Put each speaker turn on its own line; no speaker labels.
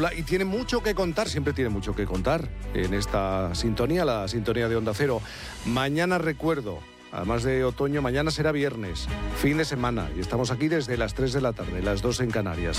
brújula, y tiene mucho que contar, siempre tiene mucho que contar en esta sintonía, la sintonía de Onda Cero. Mañana recuerdo, además de otoño, mañana será viernes, fin de semana, y estamos aquí desde las 3 de la tarde, las 2 en Canarias.